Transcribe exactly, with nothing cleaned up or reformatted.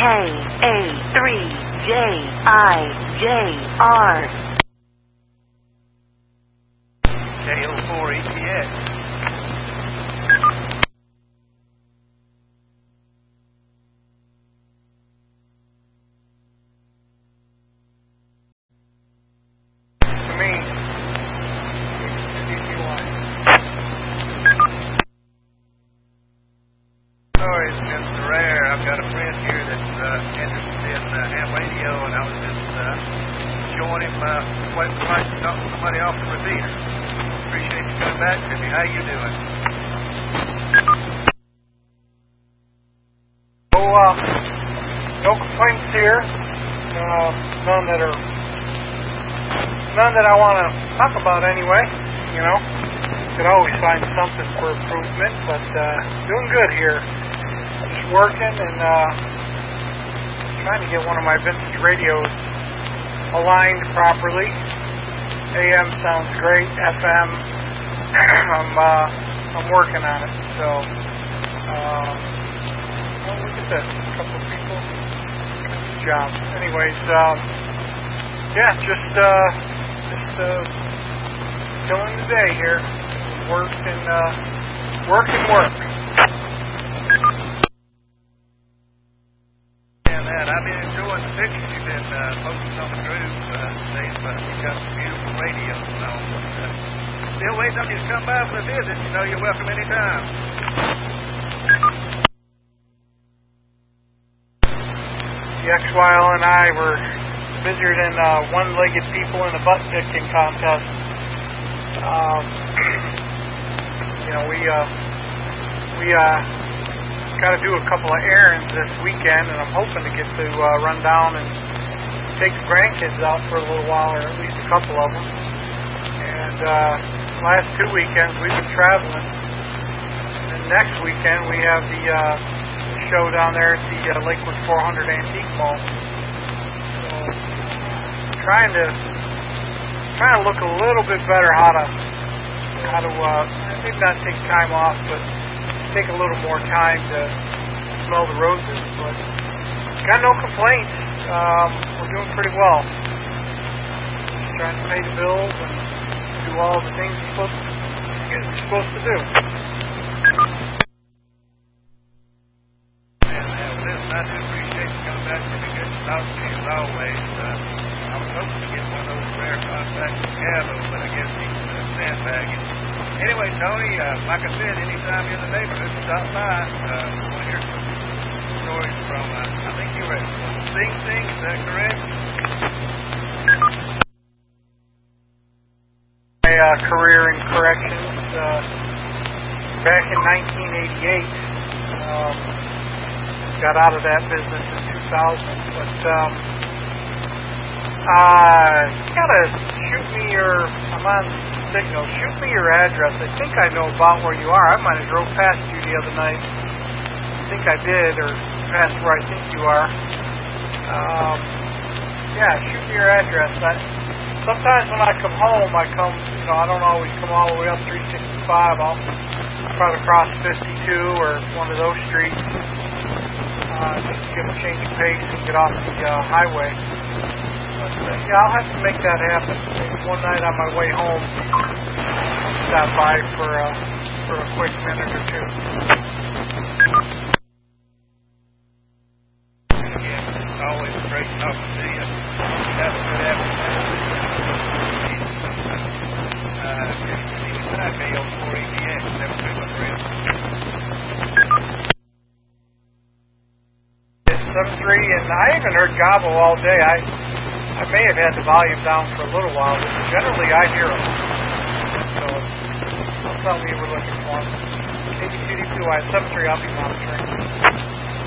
A three J I J R. K O four E T X. For me, sorry, it's been rare. I've got a friend here that's uh, interested in uh, ham radio, and I was just uh, showing him uh, what it's like to talk to somebody off the repeater. Appreciate you coming back to me. How you doing? So, uh, no complaints here. Uh, none that are, none that I want to talk about anyway. You know, could always find something for improvement, but uh, doing good here. Just working and uh, trying to get one of my vintage radios aligned properly. A M sounds great. F M, I'm uh, I'm working on it. So, uh, well, look at this. A couple of people. Good job. Anyways, um, yeah, just uh, just uh, killing the day here. Work and uh, work and work. And that I've been enjoying the pictures you've been uh, posting on the group. Uh, saying but you've got some beautiful radios and all. But, uh, still waiting on you to come by for a visit. You know you're welcome anytime. The X Y L and I were visited in uh, one-legged people in a butt picking contest. Um, you know, we uh, we uh, got to do a couple of errands this weekend, and I'm hoping to get to uh, run down and take the grandkids out for a little while, or at least a couple of them. And uh, last two weekends we've been traveling. And next weekend we have the uh, show down there at the uh, Lakewood four hundred Antique Mall. So trying to trying to look a little bit better how to how to uh, maybe not take time off, but take a little more time to smell the roses. But got no complaints. Um, we're doing pretty well. Just trying to pay the bills and do all the things you're supposed to, you're supposed to do. I do appreciate you coming back to me. Good to talk to you as always. Uh, I was hoping to get one of those rare contacts with Gavin, but I guess he's uh, sandbagging. Anyway, Tony, uh, like I said, anytime you're in the neighborhood, stop by. Uh, we want to hear some stories from, uh, I think you were at Sing Sing, is that correct? My uh, career in corrections uh, back in nineteen eighty-eight. Um, got out of that business in two thousand, but um, uh, you gotta shoot me your, I'm on Signal, shoot me your address. I think I know about where you are. I might have drove past you the other night. I think I did, or past where I think you are. Um, yeah, shoot me your address. I, sometimes when I come home, I come, you know, I don't always come all the way up three sixty-five. I'll try to cross fifty-two or one of those streets. Uh, just to get a change of pace and get off the uh, highway. But, uh, yeah, I'll have to make that happen. Maybe one night on my way home, stop by for, uh, for a quick minute or two. Again, it's always great talking to you. Have a good afternoon. Uh, K O four E T X, seven two one three. seven three, and I haven't heard gobble all day. I I may have had the volume down for a little while, but generally I hear them. So that's something we were looking for. K B C D two, I have seven three, I'll be monitoring.